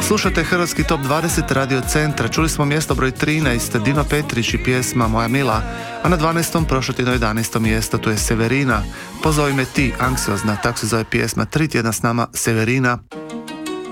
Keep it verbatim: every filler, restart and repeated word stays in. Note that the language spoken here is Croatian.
Slušate Hrvatski top dvadeset Radio Centra. Čuli smo mjesto broj trinaest, Dino Petrić i pjesma Moja Mila, a na dvanaestom prošlo tjedno jedanaesto mjesto, tu je Severina. Pozovi me ti, anksiozna, tako se zove pjesma, tri tjedna s nama Severina.